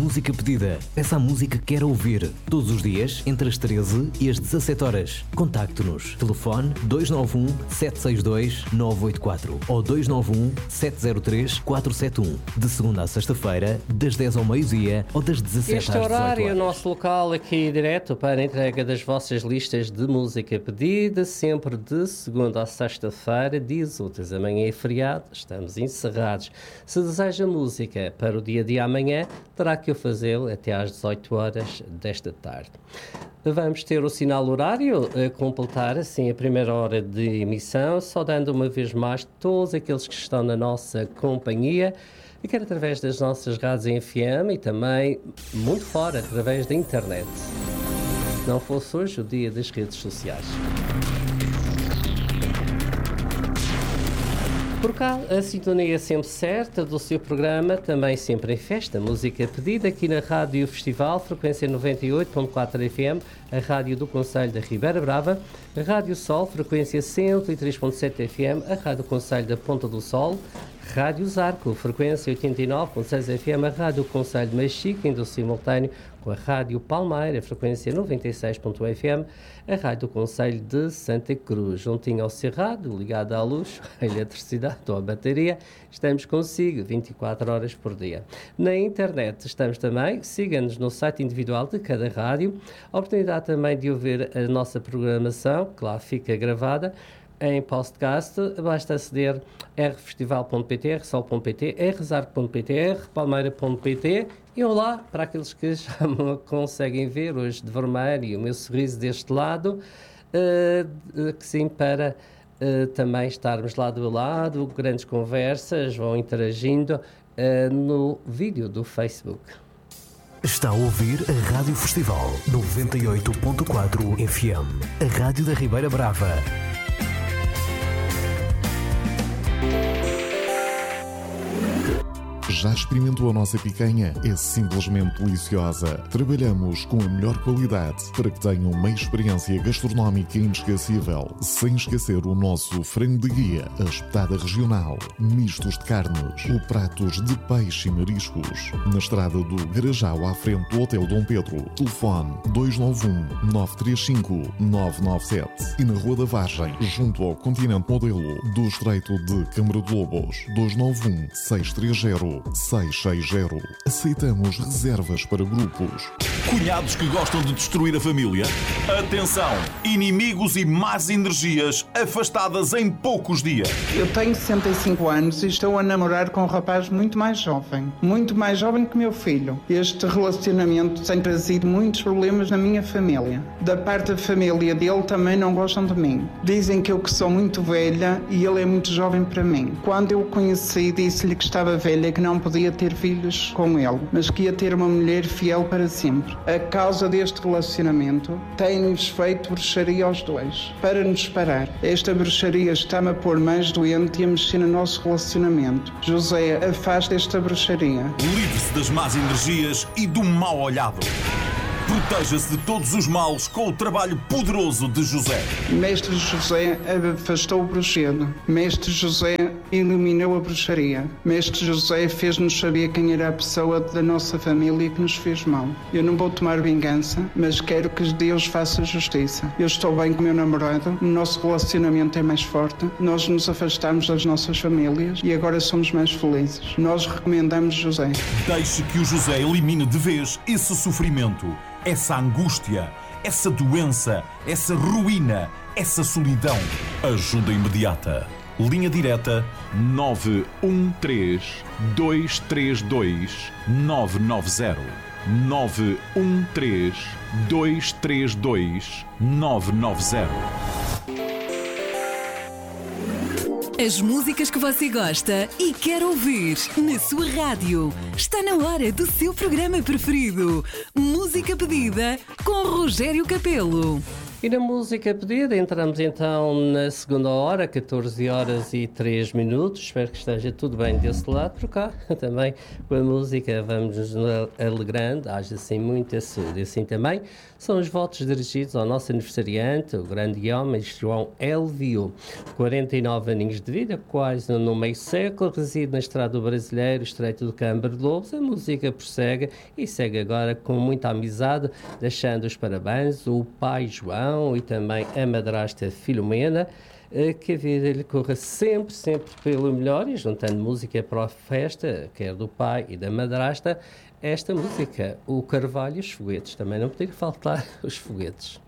música pedida. Peça a música que quer ouvir. Todos os dias, entre as 13 e as 17 horas. Contacte-nos. Telefone 291 762 984 ou 291 703 471. De segunda a sexta-feira, das 10 ao meio-dia ou das 17 às 18 horas. Este horário é o nosso local aqui direto para a entrega das vossas listas de música pedida, sempre de segunda a sexta-feira, dias úteis. Amanhã é feriado, estamos encerrados. Se deseja música para o dia de amanhã, terá que o fazê-lo até às 18 horas desta tarde. Vamos ter o sinal horário a completar assim a primeira hora de emissão, saudando uma vez mais todos aqueles que estão na nossa companhia, e quer através das nossas rádios em FM e também muito fora, através da internet. Se não fosse hoje o dia das redes sociais. Por cá, a sintonia sempre certa do seu programa, também sempre em festa, música pedida aqui na Rádio Festival, frequência 98.4 FM, a Rádio do Concelho da Ribeira Brava, a Rádio Sol, frequência 103.7 FM, a Rádio Concelho da Ponta do Sol, Rádio Zarco, frequência 89.6 FM, a Rádio Concelho de Machique, indo simultâneo com a Rádio Palmeira, frequência 96.1 FM, a Rádio Concelho de Santa Cruz, juntinho ao Cerrado, ligado à luz, à eletricidade ou à bateria, estamos consigo 24 horas por dia. Na internet estamos também, siga-nos no site individual de cada rádio, a oportunidade também de ouvir a nossa programação, que lá fica gravada, em podcast, basta aceder rfestival.pt, rsol.pt, rzarco.pt, rpalmeira.pt e olá para aqueles que já me conseguem ver hoje de vermelho e o meu sorriso deste lado, que sim, para também estarmos lado a lado, grandes conversas, vão interagindo no vídeo do Facebook. Está a ouvir a Rádio Festival 98.4 FM, a Rádio da Ribeira Brava. Já experimentou a nossa picanha? É simplesmente deliciosa. Trabalhamos com a melhor qualidade para que tenham uma experiência gastronómica inesquecível. Sem esquecer o nosso frango de guia, a espetada regional, mistos de carnes, ou pratos de peixe e mariscos. Na estrada do Garajal, à frente do Hotel Dom Pedro. Telefone 291-935-997. E na Rua da Vargem, junto ao Continente Modelo do Estreito de Câmara de Lobos. 291-630-660. Aceitamos reservas para grupos. Cunhados que gostam de destruir a família? Atenção! Inimigos e más energias afastadas em poucos dias. Eu tenho 65 anos e estou a namorar com um rapaz muito mais jovem que meu filho. Este relacionamento tem trazido muitos problemas na minha família. Da parte da família dele também não gostam de mim. Dizem que eu que sou muito velha e ele é muito jovem para mim. Quando eu o conheci, disse-lhe que estava velha e que não podia ter filhos com ele, mas que ia ter uma mulher fiel para sempre. A causa deste relacionamento tem-nos feito bruxaria aos dois, para nos separar. Esta bruxaria está-me a pôr mais doente e a mexer no nosso relacionamento. José, afasta esta bruxaria. Livre-se das más energias e do mal olhado. Proteja-se de todos os males com o trabalho poderoso de José. Mestre José afastou o bruxedo. Mestre José eliminou a bruxaria. Mestre José fez-nos saber quem era a pessoa da nossa família que nos fez mal. Eu não vou tomar vingança, mas quero que Deus faça justiça. Eu estou bem com o meu namorado, o nosso relacionamento é mais forte, nós nos afastamos das nossas famílias e agora somos mais felizes. Nós recomendamos José. Deixe que o José elimine de vez esse sofrimento, essa angústia, essa doença, essa ruína, essa solidão. Ajuda imediata. Linha direta 913-232-990. 913-232-990. As músicas que você gosta e quer ouvir na sua rádio. Está na hora do seu programa preferido. Música pedida com Rogério Capelo. E na música pedida, entramos então na segunda hora, 14 horas e 3 minutos. Espero que esteja tudo bem desse lado, por cá também com a música vamos nos alegrando, haja assim muita saúde. Assim também são os votos dirigidos ao nosso aniversariante, o grande homem João Elvio, 49 aninhos de vida, quase no meio século, reside na estrada do Brasileiro, estreito do Câmara de Lobos. A música prossegue e segue agora com muita amizade, deixando os parabéns o pai João e também a madrasta Filomena, que a vida lhe corra sempre pelo melhor, e juntando música para a festa, quer do pai e da madrasta, esta música, o Carvalho e os foguetes, também não podia faltar os foguetes.